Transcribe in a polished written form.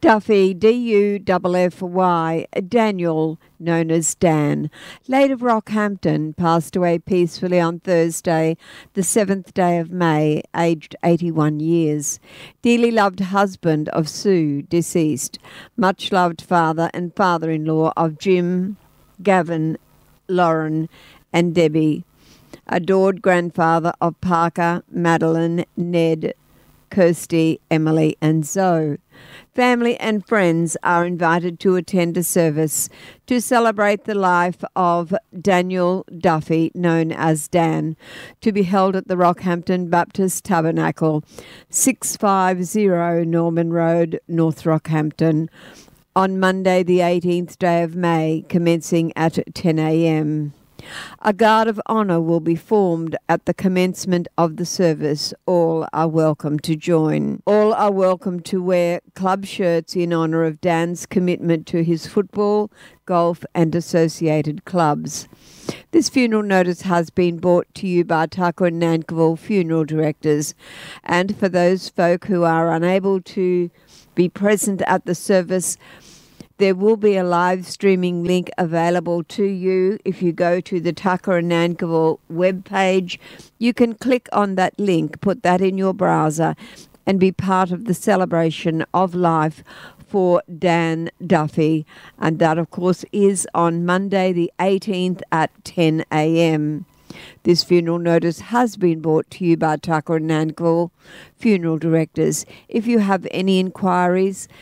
Duffy, Duffy, Daniel, known as Dan, late of Rockhampton, passed away peacefully on Thursday, the 7th day of May, aged 81 years. Dearly loved husband of Sue, deceased. Much loved father and father-in-law of Jim, Gavin, Lauren and Debbie. Adored grandfather of Parker, Madeline, Ned, Kirsty, Emily and Zoe. Family and friends are invited to attend a service to celebrate the life of Daniel Duffy, known as Dan, to be held at the Rockhampton Baptist Tabernacle, 650 Norman Road, North Rockhampton, on Monday the 18th day of May, commencing at 10 a.m. A guard of honour will be formed at the commencement of the service. All are welcome to join. All are welcome to wear club shirts in honour of Dan's commitment to his football, golf and associated clubs. This funeral notice has been brought to you by Tucker and Nankivell Funeral Directors, and for those folk who are unable to be present at the service, there will be a live streaming link available to you. If you go to the Tucker and Nankivell webpage, you can click on that link, put that in your browser, and be part of the celebration of life for Dan Duffy. And that, of course, is on Monday the 18th at 10 a.m. This funeral notice has been brought to you by Tucker and Nankivell Funeral Directors. If you have any inquiries,